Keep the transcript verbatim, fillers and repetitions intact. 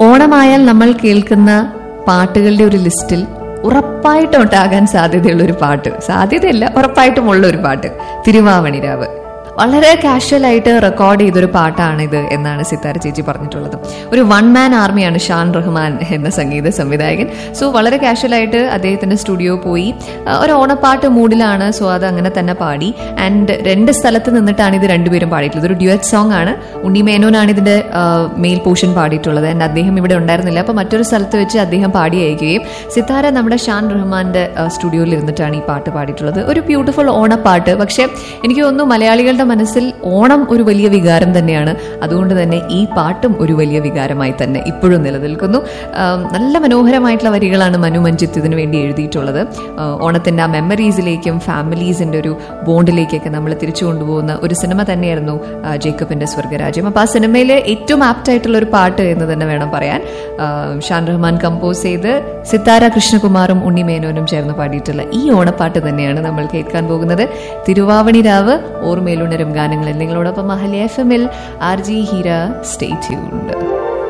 ഓണമായാൽ നമ്മൾ കേൾക്കുന്ന പാട്ടുകളുടെ ഒരു ലിസ്റ്റിൽ ഉറപ്പായിട്ടും ഉണ്ടാകാൻ സാധ്യതയുള്ള ഒരു പാട്ട്, സാധ്യതയല്ല ഉറപ്പായിട്ടും ഉള്ള ഒരു പാട്ട്, തിരുവാവണിരാവ്. വളരെ കാഷ്വൽ ആയിട്ട് റെക്കോർഡ് ചെയ്തൊരു പാട്ടാണ് ഇത് എന്നാണ് സിത്താര ചേച്ചി പറഞ്ഞിട്ടുള്ളത്. ഒരു വൺ മാൻ ആർമിയാണ് ഷാൻ റഹ്മാൻ എന്ന സംഗീത സംവിധായകൻ. സോ വളരെ കാഷ്വൽ ആയിട്ട് അദ്ദേഹത്തിന്റെ സ്റ്റുഡിയോ പോയി ഒരു ഓണപ്പാട്ട് മൂഡിലാണ്. സോ അത് അങ്ങനെ തന്നെ പാടി. ആൻഡ് രണ്ട് സ്ഥലത്ത് നിന്നിട്ടാണ് ഇത് രണ്ടുപേരും പാടിയിട്ടുള്ളത്. ഒരു ഡ്യുവറ്റ് സോങ് ആണ്. ഉണ്ണി മേനോനാണ് ഇതിന്റെ മെയിൽ പോർഷൻ പാടിയിട്ടുള്ളത്. ആൻഡ് അദ്ദേഹം ഇവിടെ ഉണ്ടായിരുന്നില്ല. അപ്പൊ മറ്റൊരു സ്ഥലത്ത് വെച്ച് അദ്ദേഹം പാടി അയക്കുകയും സിത്താര നമ്മുടെ ഷാൻ റഹ്മാന്റെ സ്റ്റുഡിയോയിൽ ഇരുന്നിട്ടാണ് ഈ പാട്ട് പാടിയിട്ടുള്ളത്. ഒരു ബ്യൂട്ടിഫുൾ ഓണപ്പാട്ട്. പക്ഷെ എനിക്ക് തോന്നുന്നു മലയാളികളുടെ മനസ്സിൽ ഓണം ഒരു വലിയ വികാരം തന്നെയാണ്. അതുകൊണ്ട് തന്നെ ഈ പാട്ടും ഒരു വലിയ വികാരമായി തന്നെ ഇപ്പോഴും നിലനിൽക്കുന്നു. നല്ല മനോഹരമായിട്ടുള്ള വരികളാണ് മനു മഞ്ജിത്ത് ഇതിനു വേണ്ടി എഴുതിയിട്ടുള്ളത്. ഓണത്തിന്റെ ആ മെമ്മറീസിലേക്കും ഫാമിലീസിന്റെ ഒരു ബോണ്ടിലേക്കൊക്കെ നമ്മൾ തിരിച്ചു കൊണ്ടുപോകുന്ന ഒരു സിനിമ തന്നെയായിരുന്നു ജേക്കബിന്റെ സ്വർഗരാജ്യം. അപ്പൊ ആ സിനിമയിലെ ഏറ്റവും ആപ്റ്റ് ആയിട്ടുള്ള ഒരു പാട്ട് എന്ന് തന്നെ വേണം പറയാൻ. ഷാൻ റഹ്മാൻ കമ്പോസ് ചെയ്ത് സിത്താര കൃഷ്ണകുമാറും ഉണ്ണി മേനോനും ചേർന്ന് പാടിയിട്ടുള്ള ഈ ഓണപ്പാട്ട് തന്നെയാണ് നമ്മൾ കേൾക്കാൻ പോകുന്നത്. തിരുവാവണിരാവ് ഓർമ്മയിലുണരും ഗാനങ്ങളിൽ നിങ്ങളോടൊപ്പം അഹല്യ എഫ് എമ്മിൽ R G Heera. Stay tuned.